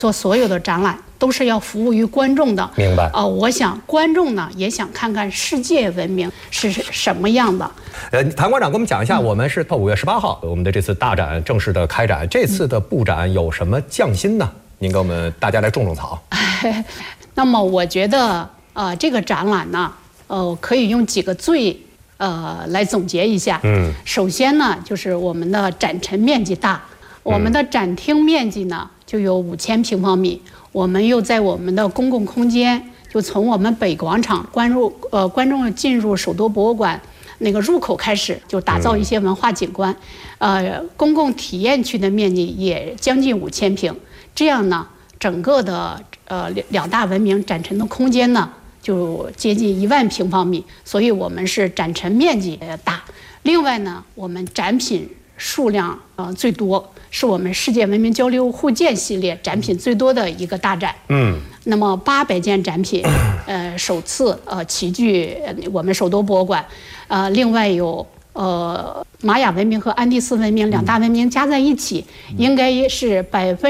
做所有的展览都是要服务于观众的。 明白。 我想观众呢也想看看世界文明是什么样的。 谭馆长给我们讲一下，我们是到5月18号，我们的这次大展正式的开展，这次的布展有什么匠心呢？您给我们大家来种种草。 那么我觉得这个展览呢，可以用几个最来总结一下。首先呢，就是我们的展陈面积大，我们的展厅面积呢就有5000平方米。我们又在我们的公共空间，就从我们北广场观众进入首都博物馆那个入口开始，就打造一些文化景观。公共体验区的面积也将近5000平。这样呢，整个的2大文明展陈的空间呢，就接近10000平方米。所以我们是展陈面积大。另外呢，我们展品数量最多，是我们世界文明交流互鉴系列展品最多的一个大展。那么800件展品，首次齐聚我们首都博物馆。另外有玛雅文明和安第斯文明2大文明加在一起，应该是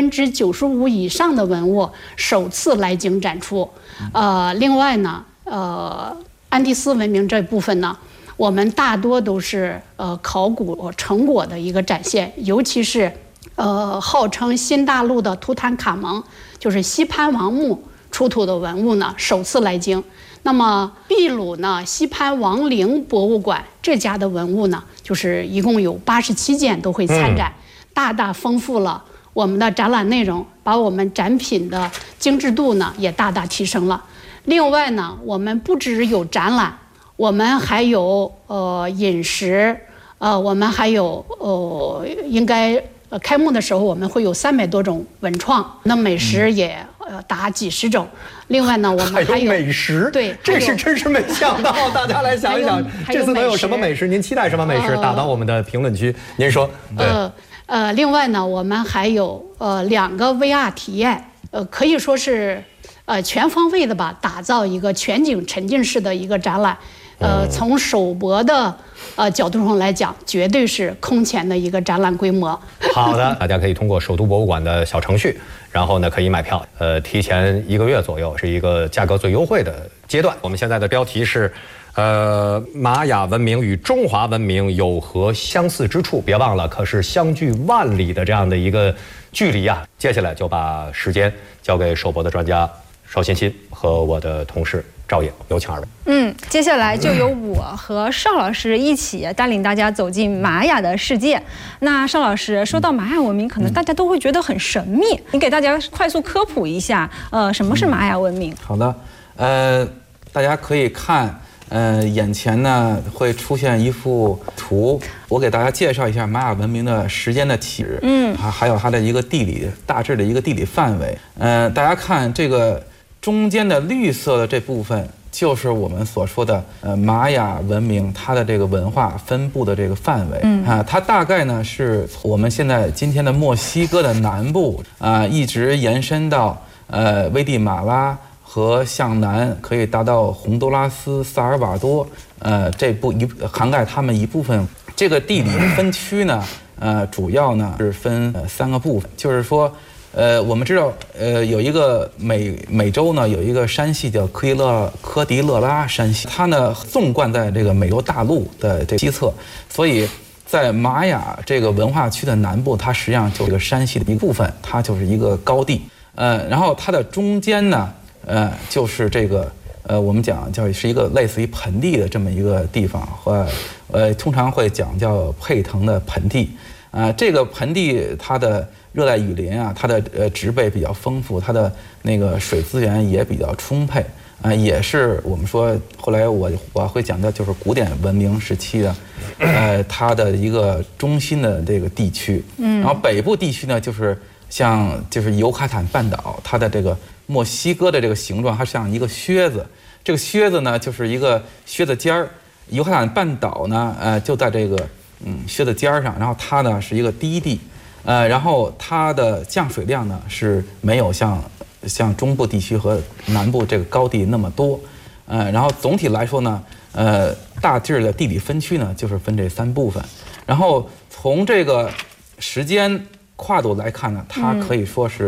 95%以上的文物首次来京展出。另外呢，安第斯文明这部分呢，我们大多都是考古成果的一个展现，尤其是号称新大陆的图坦卡蒙，就是西潘王墓出土的文物呢，首次来京。那么秘鲁呢，西潘王陵博物馆这家的文物呢，就是一共有87件都会参展，大大丰富了我们的展览内容，把我们展品的精致度呢也大大提升了。另外呢，我们不只有展览，我们还有饮食，我们还有应该开幕的时候我们会有300多种文创，那美食也达几十种。另外呢，我们还有美食， 对， 这是真是没想到。大家来想一想，这次能有什么美食？您期待什么美食？打到我们的评论区，您说。 另外呢，我们还有2个 VR 体验，可以说是全方位的吧，打造一个全景沉浸式的一个展览。从首博的角度上来讲，绝对是空前的一个展览规模。 好的，大家可以通过首都博物馆的小程序，然后呢可以买票，提前1个月左右是一个价格最优惠的阶段。我们现在的标题是玛雅文明与中华文明有何相似之处？别忘了，可是相距万里的这样的一个距离啊！接下来就把时间交给首博的专家邵欣欣和我的同事赵颖，有请2位。 接下来就由我和邵老师一起带领大家走进玛雅的世界。那邵老师，说到玛雅文明，可能大家都会觉得很神秘，你给大家快速科普一下，什么是玛雅文明？ 好的，大家可以看，眼前呢会出现一幅图，我给大家介绍一下玛雅文明的时间的起始，还有它的一个大致的一个地理范围。大家看这个中间的绿色的这部分，就是我们所说的玛雅文明它的这个文化分布的这个范围。它大概呢是我们现在今天的墨西哥的南部一直延伸到危地马拉和向南，可以达到洪都拉斯、萨尔瓦多，涵盖它们一部分。这个地理分区呢，主要呢是分3个部分，就是说。我们知道，有一个美洲呢，有一个山系叫科迪勒拉山系，它呢纵贯在这个美洲大陆的这西侧，所以在玛雅这个文化区的南部，它实际上就是这个山系的一部分，它就是一个高地。然后它的中间呢，就是这个我们讲是一个类似于盆地的这么一个地方，通常会讲叫佩腾的盆地。这个盆地它的热带雨林啊，它的植被比较丰富，它的那个水资源也比较充沛，也是我们说后来我会讲到就是古典文明时期的，它的一个中心的这个地区。然后北部地区呢，就是尤卡坦半岛，它的这个墨西哥的这个形状，它像一个靴子，这个靴子呢就是一个靴子尖儿。尤卡坦半岛呢，就在这个靴子尖上，然后它呢是一个低地。然后它的降水量呢是没有像中部地区和南部这个高地那么多，然后总体来说呢，大致的地理分区呢就是分这3部分。然后从这个时间跨度来看呢，它可以说是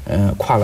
跨了